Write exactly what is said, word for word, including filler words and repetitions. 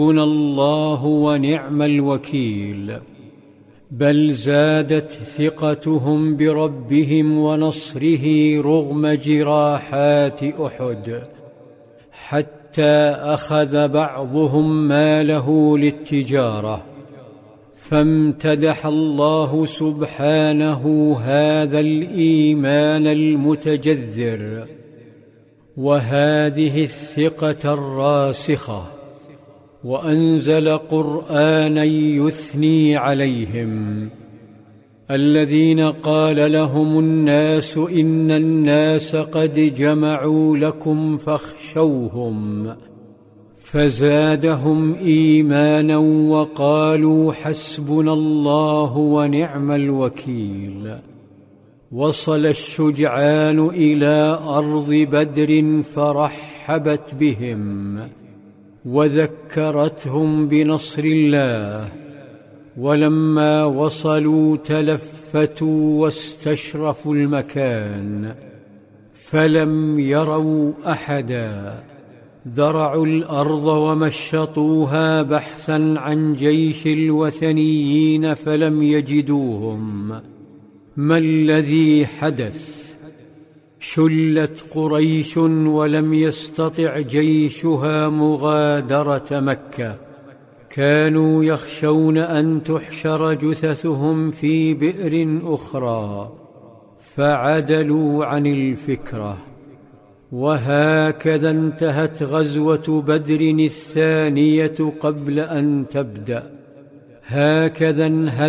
الله ونعم الوكيل. بل زادت ثقتهم بربهم ونصره رغم جراحات أحد، حتى أخذ بعضهم ماله للتجارة. فامتدح الله سبحانه هذا الإيمان المتجذر وهذه الثقة الراسخة، وأنزل قرآنا يثني عليهم، الذين قال لهم الناس إن الناس قد جمعوا لكم فاخشوهم، فزادهم إيمانا وقالوا حسبنا الله ونعم الوكيل. وصل الشجعان إلى أرض بدر فرحبت بهم وذكرتهم بنصر الله، ولما وصلوا تلفتوا واستشرفوا المكان فلم يروا أحدا، ذرعوا الأرض ومشطوها بحثا عن جيش الوثنيين فلم يجدوهم. ما الذي حدث؟ شلت قريش ولم يستطع جيشها مغادرة مكة، كانوا يخشون أن تحشر جثثهم في بئر أخرى فعدلوا عن الفكرة. وهكذا انتهت غزوة بدر الثانية قبل أن تبدأ. هكذا انهزموا